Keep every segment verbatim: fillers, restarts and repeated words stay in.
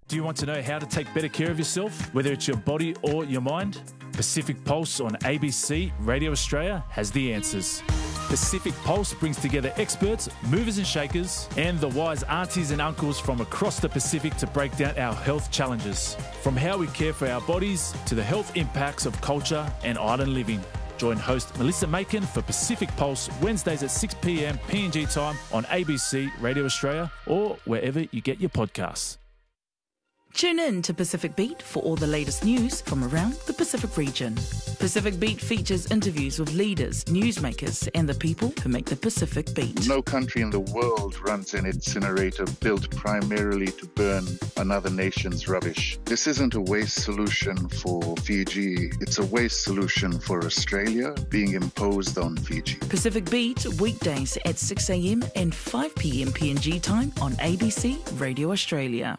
Do you want to know how to take better care of yourself, whether it's your body or your mind? Pacific Pulse on A B C Radio Australia has the answers. Pacific Pulse brings together experts, movers and shakers, and the wise aunties and uncles from across the Pacific to break down our health challenges. From how we care for our bodies to the health impacts of culture and island living. Join host Melissa Macon for Pacific Pulse Wednesdays at six p m P N G time on A B C Radio Australia or wherever you get your podcasts. Tune in to Pacific Beat for all the latest news from around the Pacific region. Pacific Beat features interviews with leaders, newsmakers, and the people who make the Pacific beat. No country in the world runs an incinerator built primarily to burn another nation's rubbish. This isn't a waste solution for Fiji. It's a waste solution for Australia being imposed on Fiji. Pacific Beat, weekdays at six a m and five p m P N G time on A B C Radio Australia.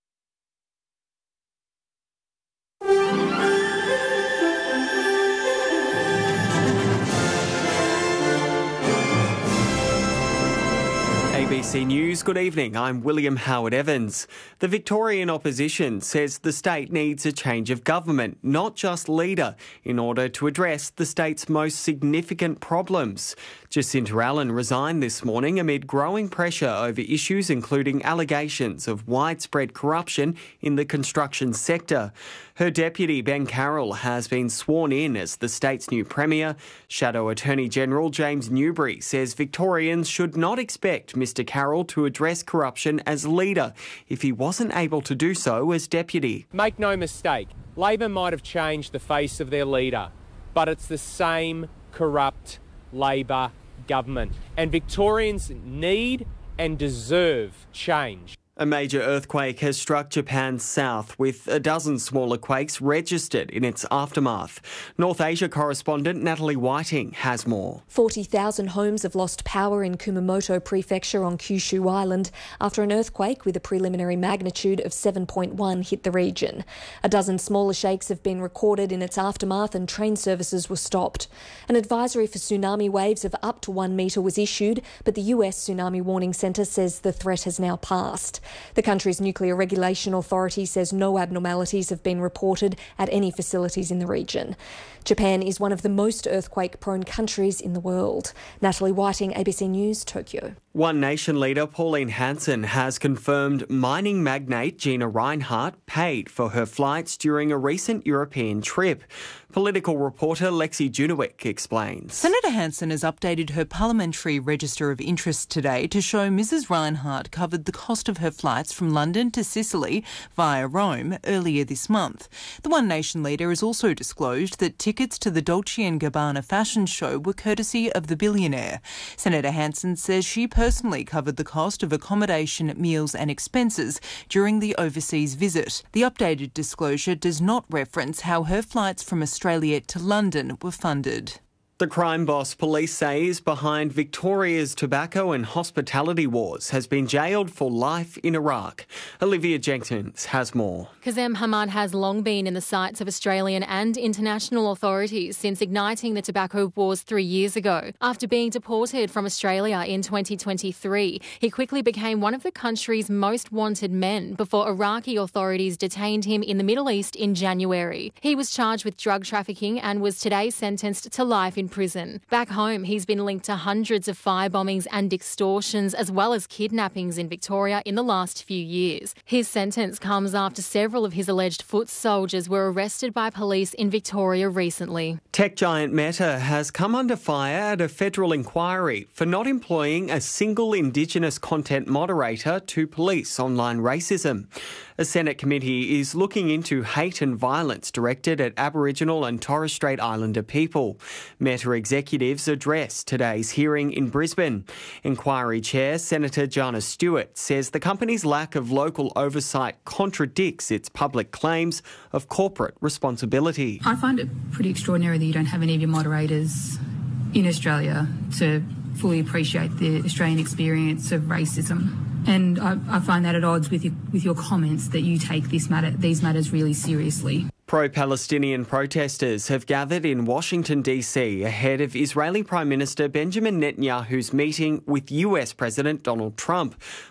A B C News, good evening. I'm William Howard Evans. The Victorian opposition says the state needs a change of government, not just leader, in order to address the state's most significant problems. Jacinta Allen resigned this morning amid growing pressure over issues including allegations of widespread corruption in the construction sector. Her deputy, Ben Carroll, has been sworn in as the state's new premier. Shadow Attorney General James Newbury says Victorians should not expect Mr Carroll to address corruption as leader if he wasn't able to do so as deputy. Make no mistake, Labor might have changed the face of their leader, but it's the same corrupt Labor government. And Victorians need and deserve change. A major earthquake has struck Japan's south, with a dozen smaller quakes registered in its aftermath. North Asia correspondent Natalie Whiting has more. forty thousand homes have lost power in Kumamoto Prefecture on Kyushu Island after an earthquake with a preliminary magnitude of seven point one hit the region. A dozen smaller shakes have been recorded in its aftermath and train services were stopped. An advisory for tsunami waves of up to one metre was issued, but the U S Tsunami Warning Centre says the threat has now passed. The country's nuclear regulation authority says no abnormalities have been reported at any facilities in the region. Japan is one of the most earthquake-prone countries in the world. Natalie Whiting, A B C News, Tokyo. One Nation leader Pauline Hanson has confirmed mining magnate Gina Rinehart paid for her flights during a recent European trip. Political reporter Lexi Junowick explains. Senator Hanson has updated her parliamentary register of interest today to show Missus Rinehart covered the cost of her flights from London to Sicily via Rome earlier this month. The One Nation leader has also disclosed that tickets to the Dolce and Gabbana fashion show were courtesy of the billionaire. Senator Hanson says she personally covered the cost of accommodation, meals and expenses during the overseas visit. The updated disclosure does not reference how her flights from Australia to London were funded. The crime boss police say is behind Victoria's tobacco and hospitality wars has been jailed for life in Iraq. Olivia Jenkins has more. Kazem Hamad has long been in the sights of Australian and international authorities since igniting the tobacco wars three years ago. After being deported from Australia in twenty twenty-three, he quickly became one of the country's most wanted men before Iraqi authorities detained him in the Middle East in January. He was charged with drug trafficking and was today sentenced to life in prison. Back home, he's been linked to hundreds of fire bombings and extortions, as well as kidnappings in Victoria in the last few years. His sentence comes after several of his alleged foot soldiers were arrested by police in Victoria recently. Tech giant Meta has come under fire at a federal inquiry for not employing a single Indigenous content moderator to police online racism. A Senate committee is looking into hate and violence directed at Aboriginal and Torres Strait Islander people. Meta executives addressed today's hearing in Brisbane. Inquiry Chair Senator Jana Stewart says the company's lack of local oversight contradicts its public claims of corporate responsibility. I find it pretty extraordinary that you don't have any of your moderators in Australia to fully appreciate the Australian experience of racism. And I, I find that at odds with your, with your comments that you take this matter, these matters really seriously. Pro-Palestinian protesters have gathered in Washington, D C ahead of Israeli Prime Minister Benjamin Netanyahu's meeting with U S President Donald Trump.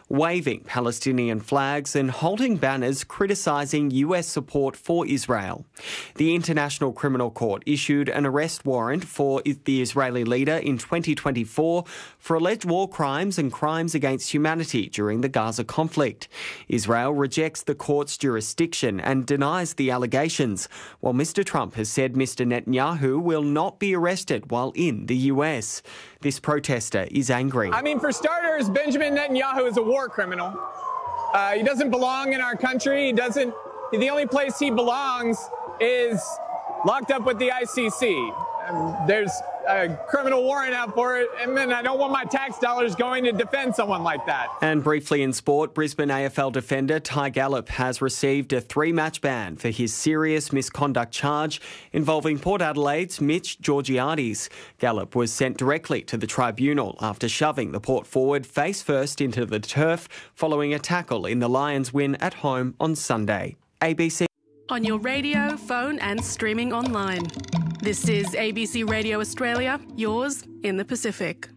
waving Palestinian flags and holding banners criticising U S support for Israel. The International Criminal Court issued an arrest warrant for the Israeli leader in twenty twenty-four for alleged war crimes and crimes against humanity during the Gaza conflict. Israel rejects the court's jurisdiction and denies the allegations, while Mister Trump has said Mister Netanyahu will not be arrested while in the U S. This protester is angry. I mean, for starters, Benjamin Netanyahu is a war criminal. Uh, he doesn't belong in our country. He doesn't. The only place he belongs is locked up with the I C C. Um, there's a criminal warrant out for it, and then I don't want my tax dollars going to defend someone like that. And briefly in sport, Brisbane A F L defender Ty Gallop has received a three-match ban for his serious misconduct charge involving Port Adelaide's Mitch Georgiades. Gallop was sent directly to the tribunal after shoving the Port forward face first into the turf following a tackle in the Lions' win at home on Sunday. A B C. On your radio, phone and streaming online. This is A B C Radio Australia, yours in the Pacific.